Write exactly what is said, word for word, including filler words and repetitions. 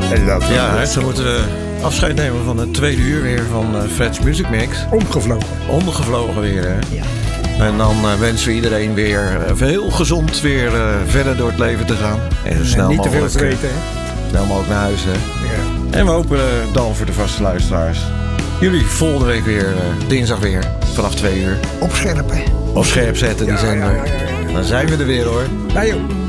En dat Ja, hè, zo moeten we afscheid nemen van het tweede uur weer van uh, Fred's Music Mix. omgevlogen. Omgevlogen weer, hè. Ja. En dan uh, wensen we iedereen weer uh, heel gezond weer uh, verder door het leven te gaan. En zo snel En niet te veel mogelijk, te weten, hè? snel mogelijk naar huis, hè. Ja. En we hopen uh, dan voor de vaste luisteraars jullie volgende week weer, uh, dinsdag weer, vanaf twee uur. Op scherp, hè? Op scherp zetten, die Ja, zender. ja, ja, ja, ja. Dan zijn we er weer, hoor. Ja, joh.